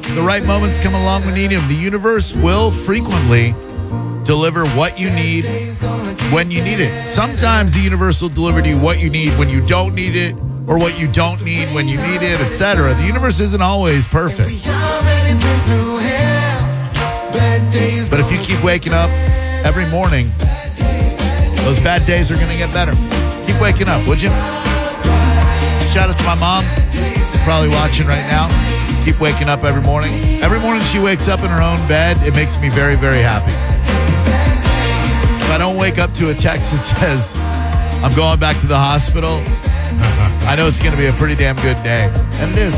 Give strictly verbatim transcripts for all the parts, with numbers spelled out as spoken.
The right moments come along when you need them. The universe will frequently deliver what you need when you need it. Sometimes the universe will deliver to you what you need when you don't need it, or what you don't need when you need it, et cetera. The universe isn't always perfect. But if you keep waking up every morning, those bad days are going to get better. Keep waking up, would you? Shout out to my mom, probably watching right now. Keep waking up every morning. Every morning she wakes up in her own bed, it makes me very, very happy. If I don't wake up to a text that says, I'm going back to the hospital, I know it's going to be a pretty damn good day. And it is.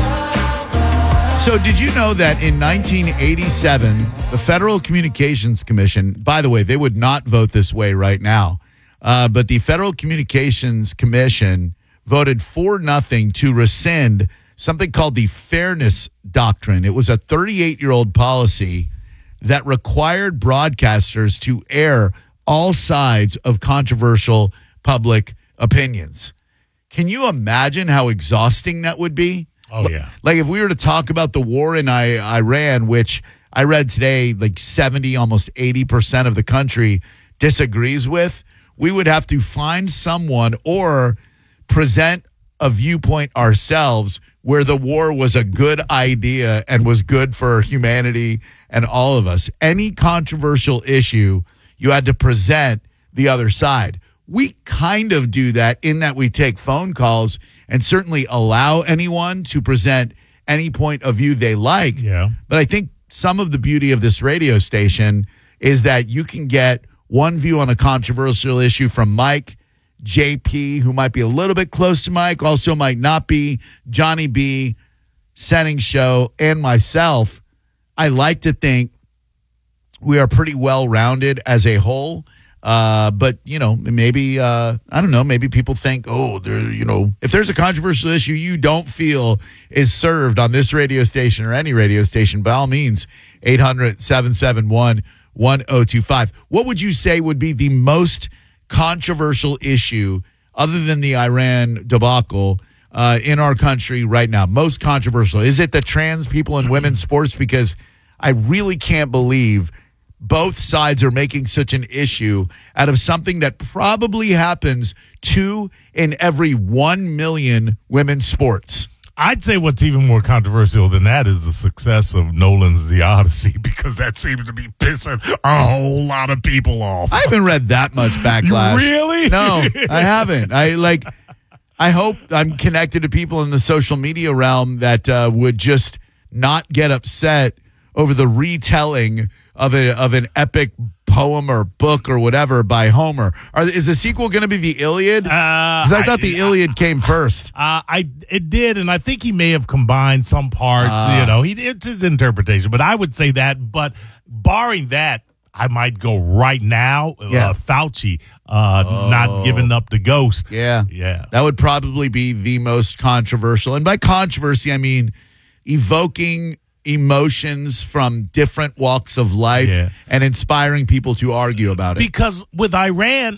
So did you know that in nineteen eighty-seven, the Federal Communications Commission, by the way, they would not vote this way right now, uh, but the Federal Communications Commission voted four nothing to rescind something called the Fairness Doctrine. It was a thirty-eight-year-old policy that required broadcasters to air all sides of controversial public opinions. Can you imagine how exhausting that would be? Oh, yeah. Like if we were to talk about the war in I- Iran, which I read today, like seventy, almost eighty percent of the country disagrees with, we would have to find someone or present a viewpoint ourselves where the war was a good idea and was good for humanity and all of us. Any controversial issue, you had to present the other side. We kind of do that in that we take phone calls and certainly allow anyone to present any point of view they like. Yeah. But I think some of the beauty of this radio station is that you can get one view on a controversial issue from Mike, J P, who might be a little bit close to Mike, also might not be, Johnny B, Setting Show, and myself. I like to think we are pretty well-rounded as a whole. Uh, but, you know, maybe, uh, I don't know, maybe people think, oh, there, you know, if there's a controversial issue you don't feel is served on this radio station or any radio station, by all means, eight hundred, seven seven one, one oh two five. What would you say would be the most controversial issue other than the Iran debacle uh, in our country right now? Most controversial. Is it the trans people in women's sports? Because I really can't believe both sides are making such an issue out of something that probably happens two in every one million women's sports. I'd say what's even more controversial than that is the success of Nolan's The Odyssey, because that seems to be pissing a whole lot of people off. I haven't read that much backlash. You really? No, I haven't. I like. I hope I'm connected to people in the social media realm that uh, would just not get upset over the retelling of a of an epic poem or book or whatever by Homer. Are, is the sequel going to be the Iliad? Because Uh, I thought the I, Iliad came first. Uh, I it did, and I think he may have combined some parts. Uh, you know, he it's his interpretation, but I would say that. But barring that, I might go right now. Yeah. Uh, Fauci uh, Oh. not giving up the ghost. Yeah. Yeah. That would probably be the most controversial. And by controversy, I mean evoking emotions from different walks of life Yeah. and inspiring people to argue about it. Because with Iran,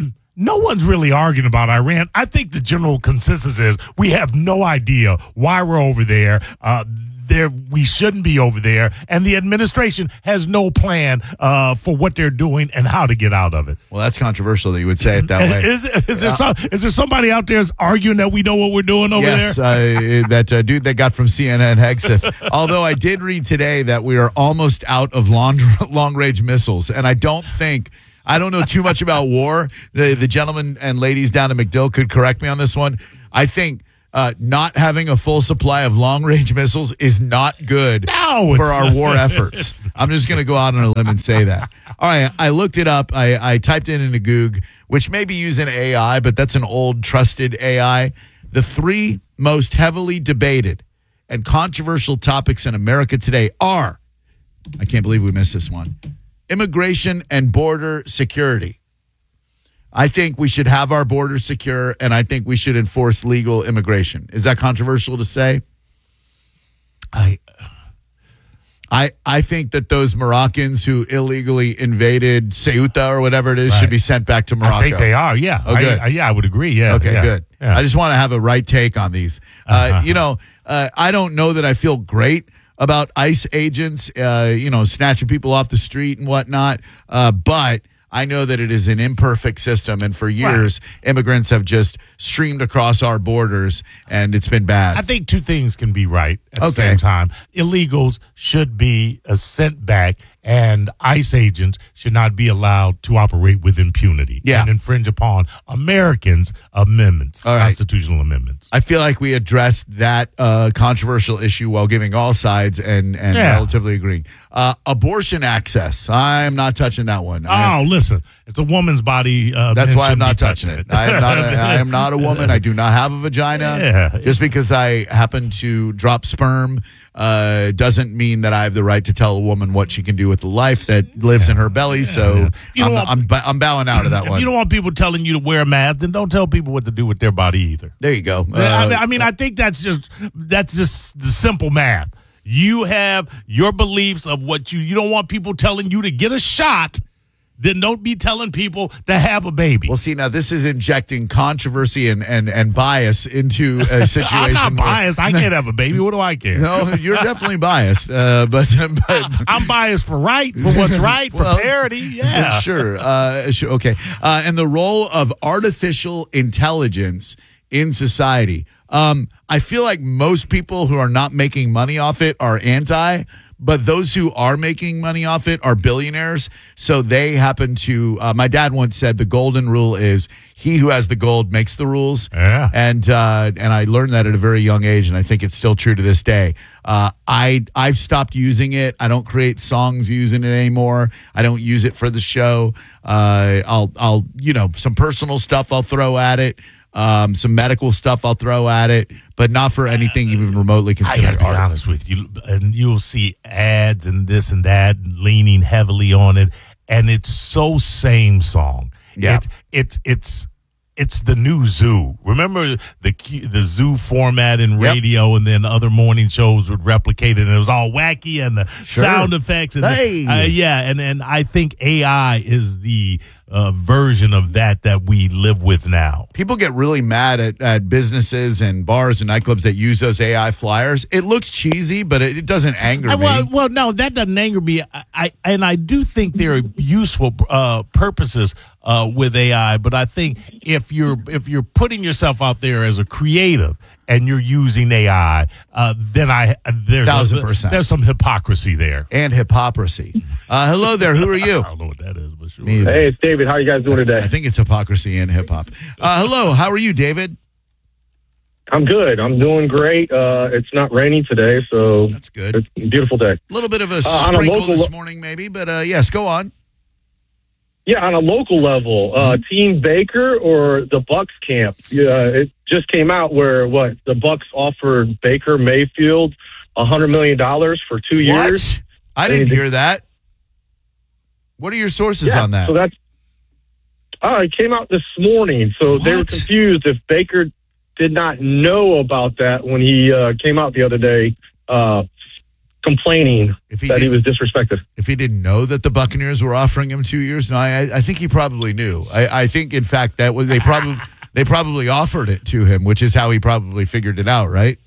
no one's really arguing about Iran. I think the general consensus is we have no idea why we're over there. Uh, there, we shouldn't be over there, and the administration has no plan uh, for what they're doing and how to get out of it. Well, that's controversial that you would say it that way. Is, is, there some, is there somebody out there arguing that we know what we're doing over yes, there? uh, that uh, dude that got from C N N, Hegseth. Although I did read today that we are almost out of long, long-range missiles, and I don't think, I don't know too much about war. The, the gentlemen and ladies down in MacDill could correct me on this one. I think uh, not having a full supply of long-range missiles is not good No, for it's our not. war efforts. I'm just going to go out on a limb and say that. All right, I looked it up. I, I typed it into Goog, which may be using A I, but that's an old trusted A I. The three most heavily debated and controversial topics in America today are, I can't believe we missed this one, immigration and border security. I think we should have our borders secure, and I think we should enforce legal immigration. Is that controversial to say? I, I I think that those Moroccans who illegally invaded Ceuta or whatever it is Right. should be sent back to Morocco. I think they are. Yeah. Oh, good. I, I, yeah, I would agree. Yeah. Okay, yeah, good. Yeah. I just want to have a right take on these. Uh, you know, uh, I don't know that I feel great about ICE agents, uh, you know, snatching people off the street and whatnot. Uh, but I know that it is an imperfect system, and for years, right. immigrants have just streamed across our borders, and it's been bad. I think two things can be right at okay. the same time. Illegals should be uh, sent back, and ICE agents should not be allowed to operate with impunity yeah. and infringe upon Americans' amendments, all right. constitutional amendments. I feel like we addressed that uh, controversial issue while giving all sides and, and yeah. relatively agreeing. Uh, abortion access. I'm not touching that one. Oh, I, listen, it's a woman's body. Uh, that's why I'm not touching touching it. it. I, am not a, I am not a woman. I do not have a vagina. Yeah. Just because I happen to drop sperm uh, doesn't mean that I have the right to tell a woman what she can do with the life that lives yeah. in her belly. Yeah, so yeah. I'm, want, I'm, I'm bowing out of that if one. If you don't want people telling you to wear a mask, then don't tell people what to do with their body either. There you go. Uh, I, mean, I mean, I think that's just that's just the simple math. You have your beliefs of what you you don't want people telling you to get a shot. Then don't be telling people to have a baby. Well, see, now this is injecting controversy and, and, and bias into a situation. I'm not biased. I can't have a baby. What do I care? No, you're definitely biased. Uh, but, but I'm biased for right, for what's right, for well, parity. Yeah, sure. Uh, sure. Okay. Uh, and the role of artificial intelligence in society. Um, I feel like most people who are not making money off it are anti. But those who are making money off it are billionaires. So they happen to, uh, my dad once said the golden rule is he who has the gold makes the rules. Yeah. And uh, and I learned that at a very young age, and I think it's still true to this day. Uh, I, I've stopped using it. I don't create songs using it anymore. I don't use it for the show. Uh, I'll, I'll, you know, some personal stuff I'll throw at it. Um, some medical stuff I'll throw at it, but not for anything even remotely considered I gotta be art. honest with you, and you'll see ads and this and that leaning heavily on it, and it's so same song. Yeah, it's it's it's, it's the new Zoo. Remember the the Zoo format in radio, yep. and then other morning shows would replicate it, and it was all wacky and the sure. sound effects. And hey. the, uh, yeah, and and I think A I is the Uh, version of that that we live with now. People get really mad at, at businesses and bars and nightclubs that use those A I flyers. It looks cheesy, but it, it doesn't anger I, well, me. Well, no, that doesn't anger me. I, I and I do think there are useful uh, purposes uh, with A I, but I think if you're if you're putting yourself out there as a creative and you're using A I, uh, then I there's thousand a, percent there's some hypocrisy there and hypocrisy. Uh, hello there, who are you? I don't know what that is, but sure. Hey, it's David. How are you guys doing today? I think it's hypocrisy and hip hop. Uh, hello, how are you, David? I'm good. I'm doing great. Uh, it's not raining today, so that's good. It's a beautiful day. A little bit of a uh, sprinkle a this morning, maybe, but uh, yes, go on. Yeah, on a local level, uh, mm-hmm. Team Baker or the Bucks camp. Yeah, it just came out where what the Bucks offered Baker Mayfield a hundred million dollars for two what? years. I didn't and hear that. What are your sources yeah, on that? So that's uh, it came out this morning. So what? They were confused if Baker did not know about that when he uh, came out the other day. Uh, complaining if he that did, he was disrespected. If he didn't know that the Buccaneers were offering him two years, no, I, I think he probably knew. I, I think, in fact, that was they probably they probably offered it to him, which is how he probably figured it out, right?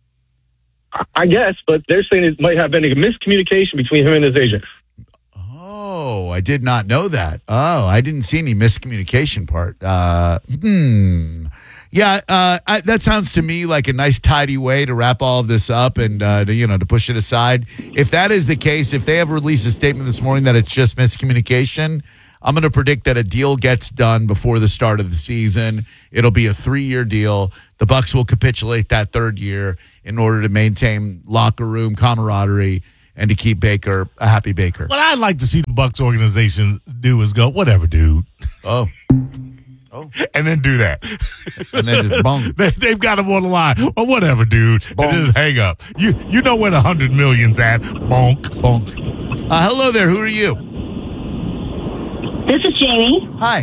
I guess, but they're saying it might have been a miscommunication between him and his agent. Oh, I did not know that. Oh, I didn't see any miscommunication part. Uh, hmm. Yeah, uh, I, that sounds to me like a nice, tidy way to wrap all of this up and uh, to, you know, to push it aside. If that is the case, if they have released a statement this morning that it's just miscommunication, I'm going to predict that a deal gets done before the start of the season. It'll be a three-year deal. The Bucs will capitulate that third year in order to maintain locker room camaraderie and to keep Baker a happy Baker. What I'd like to see the Bucs organization do is go, whatever, dude. Oh. Oh. And then do that. And then just bonk. they, they've got him on the line. Well, whatever, dude. Bonk. And just hang up. You you know where the hundred million's at. Bonk. Bonk. Uh, hello there. Who are you? This is Jamie. Hi.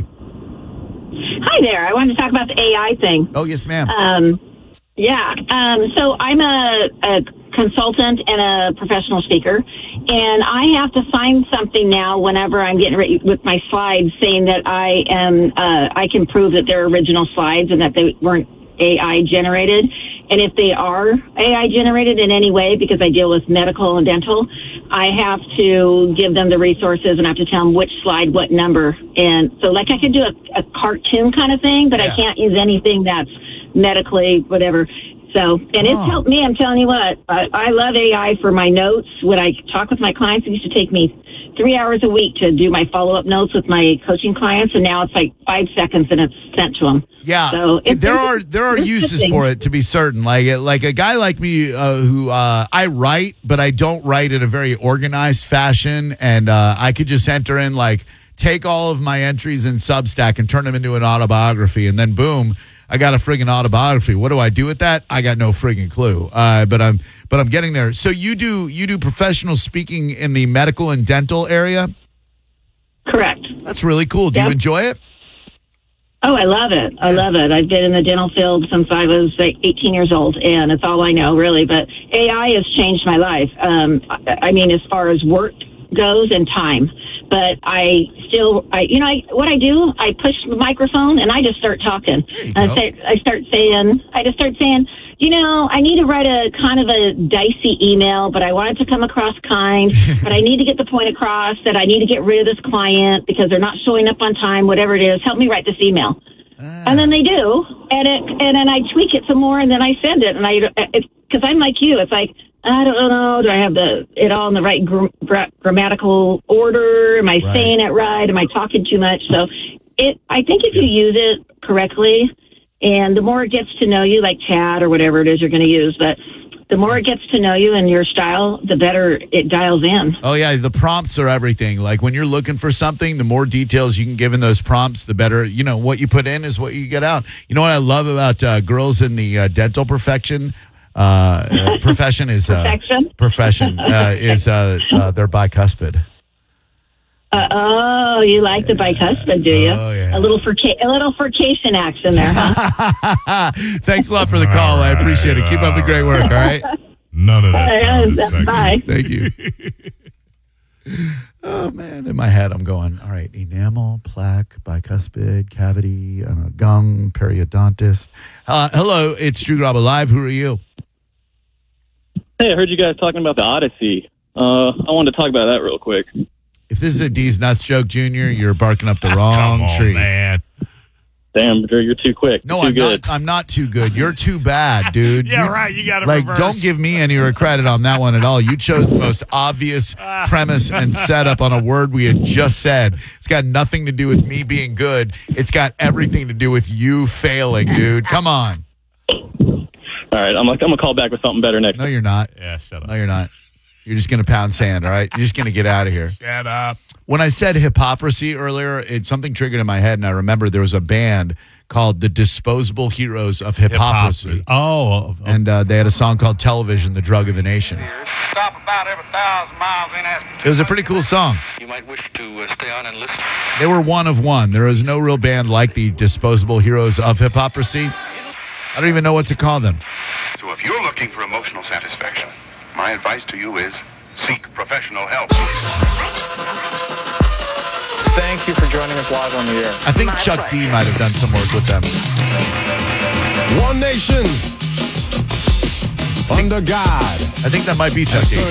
Hi there. I wanted to talk about the A I thing. Oh, yes, ma'am. Um, yeah. Um, so I'm a, a consultant and a professional speaker, and I have to sign something now whenever I'm getting ready with my slides saying that I am uh, I can prove that they're original slides and that they weren't A I generated. And if they are A I generated in any way, because I deal with medical and dental, I have to give them the resources and I have to tell them which slide, what number. And so like I could do a, a cartoon kind of thing, but Yeah. I can't use anything that's medically whatever. So, and it's Oh. helped me. I'm telling you what, I, I love A I for my notes. When I talk with my clients, it used to take me three hours a week to do my follow-up notes with my coaching clients, and now it's like five seconds and it's sent to them. Yeah, So it's- there are there are it's uses interesting. for it, to be certain. Like like a guy like me uh, who uh, I write, but I don't write in a very organized fashion, and uh, I could just enter in like take all of my entries in Substack and turn them into an autobiography, and then boom, I got a friggin' autobiography. What do I do with that? I got no friggin' clue. Uh, but I'm but I'm getting there. So you do you do professional speaking in the medical and dental area? Correct. That's really cool. Do you Yep. enjoy it? Oh, I love it. I love it. I've been in the dental field since I was like eighteen years old, and it's all I know, really. But A I has changed my life. Um, I, I mean, as far as work goes and time. But I still, I you know, I, what I do, I push the microphone and I just start talking. you And I go. start, I start saying, I just start saying, you know, I need to write a kind of a dicey email, but I want it to come across kind. But I need to get the point across that I need to get rid of this client because they're not showing up on time, whatever it is. Help me write this email. And then they do, and it, and then I tweak it some more, and then I send it. And I, because I'm like you, it's like, I don't know, do I have the it all in the right gr- gra- grammatical order? Am I Right. saying it right? Am I talking too much? So it, I think if Yes. you use it correctly, and the more it gets to know you, like chat or whatever it is you're going to use, but the more it gets to know you and your style, the better it dials in. Oh, yeah. The prompts are everything. Like when you're looking for something, the more details you can give in those prompts, the better. You know, what you put in is what you get out. You know what I love about uh, girls in the uh, dental perfection? Uh, uh, profession is uh, Perfection? profession uh, is uh, uh, they're bicuspid. Uh, oh, you like the bicuspid, do you? Oh, yeah. A little flirca- a little flirtation action there, huh? Thanks a lot for the call. I appreciate it. Keep up the great work. All right. None of that sounded sexy. Bye. Thank you. Oh, man. In my head, I'm going, all right, enamel, plaque, bicuspid, cavity, uh, gum, periodontist. Uh, hello, it's Drew Graba Live. Who are you? Hey, I heard you guys talking about the Odyssey. Uh, I wanted to talk about that real quick. If this is a D's Nuts joke, Junior, you're barking up the wrong Come on, tree. man. Damn, Drew, you're too quick. No, You're too I'm good. not. I'm not too good. You're too bad, dude. Yeah, You- right. You got to Like, reverse. don't give me any credit on that one at all. You chose the most obvious premise and setup on a word we had just said. It's got nothing to do with me being good. It's got everything to do with you failing, dude. Come on. All right, I'm like, I'm gonna call back with something better next. No, you're not. Yeah, shut up. No, you're not. You're just going to pound sand, all right? You're just going to get out of here. Shut up. When I said hypocrisy earlier, it something triggered in my head, and I remember there was a band called the Disposable Heroes of Hypocrisy. Oh, oh, And uh, they had a song called Television, the Drug of the Nation. Stop about every thousand miles in Aspen. It was a pretty cool song. You might wish to uh, stay on and listen. They were one of one. There is no real band like the Disposable Heroes of Hypocrisy. I don't even know what to call them. So if you're looking for emotional satisfaction, my advice to you is seek professional help. Thank you for joining us live on the air. I think Chuck D might have done some work with them. One nation under God. I think that might be Chuck D.